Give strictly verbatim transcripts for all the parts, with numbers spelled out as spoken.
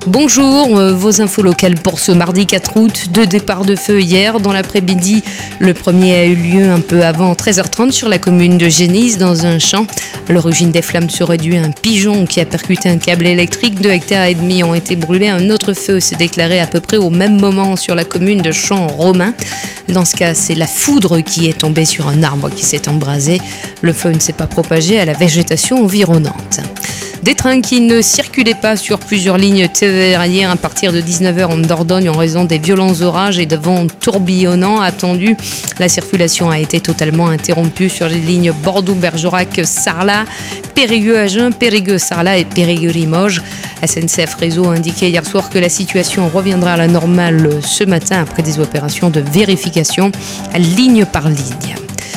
Bonjour, euh, vos infos locales pour ce mardi quatre août. Deux départs de feu hier dans l'après-midi. Le premier a eu lieu un peu avant treize heures trente sur la commune de Génisse dans un champ. À l'origine des flammes serait dû à un pigeon qui a percuté un câble électrique. Deux hectares et demi ont été brûlés. Un autre feu s'est déclaré à peu près au même moment sur la commune de Champ-Romain. Dans ce cas, c'est la foudre qui est tombée sur un arbre qui s'est embrasé. Le feu ne s'est pas propagé à la végétation environnante. Des trains qui ne circulaient pas sur plusieurs lignes T E R hier à partir de dix-neuf heures en Dordogne en raison des violents orages et de vents tourbillonnants attendus. La circulation a été totalement interrompue sur les lignes Bordeaux-Bergerac-Sarlat, Périgueux-Agen, Périgueux-Sarlat et Périgueux-Limoges. S N C F Réseau a indiqué hier soir que la situation reviendra à la normale ce matin après des opérations de vérification ligne par ligne.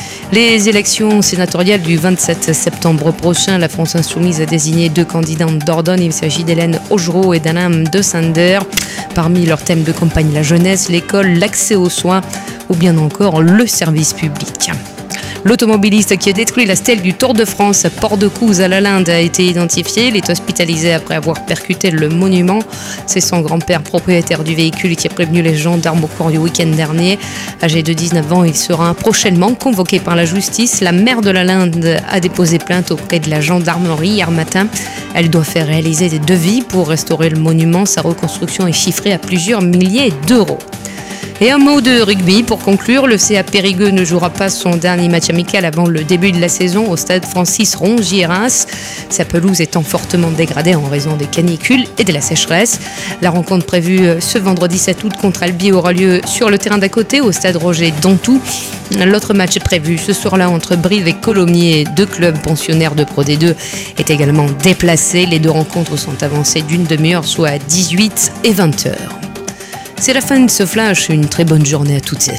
Les élections sénatoriales du vingt-sept septembre prochain, la France Insoumise a désigné deux candidats en Dordogne. Il s'agit d'Hélène Augereau et d'Alain de Sander. Parmi leurs thèmes de campagne, la jeunesse, l'école, l'accès aux soins ou bien encore le service public. L'automobiliste qui a détruit la stèle du Tour de France à Port-de-Couze à la Linde a été identifié. Il est hospitalisé après avoir percuté le monument. C'est son grand-père, propriétaire du véhicule, qui a prévenu les gendarmes au cours du week-end dernier. Âgé de dix-neuf ans, il sera prochainement convoqué par la justice. La maire de la Linde a déposé plainte auprès de la gendarmerie hier matin. Elle doit faire réaliser des devis pour restaurer le monument. Sa reconstruction est chiffrée à plusieurs milliers d'euros. Et un mot de rugby pour conclure, le C A Périgueux ne jouera pas son dernier match amical avant le début de la saison au stade Francis Rongier Reims. Sa pelouse étant fortement dégradée en raison des canicules et de la sécheresse. La rencontre prévue ce vendredi sept août contre Albi aura lieu sur le terrain d'à côté au stade Roger Dantou. L'autre match prévu ce soir-là entre Brive et Colomiers, deux clubs pensionnaires de Pro D deux, est également déplacé. Les deux rencontres sont avancées d'une demi-heure, soit à dix-huit et vingt heures. C'est la fin de ce flash, une très bonne journée à toutes et à tous.